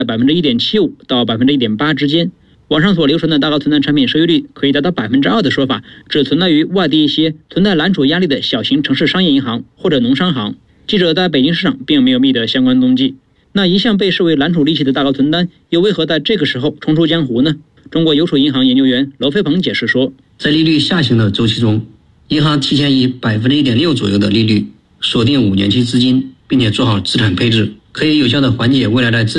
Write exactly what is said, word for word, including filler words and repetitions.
百分之一点七五到百分之一点八之间。网上所流传的大高存单产品收益率可以达到百分之二的说法，只存在于外地一些存在揽储压力的小型城市商业银行或者农商行。记者在北京市场并没有觅得相关踪迹。那一向被视为揽储利息的大高存单，又为何在这个时候重出江湖呢？中国邮储银行研究员娄飞鹏解释说， 在利率下行的周期中，银行提前以百分之一点六左右的利率锁定五年期资金，并且做好资产配置，可以有效的缓解未来的资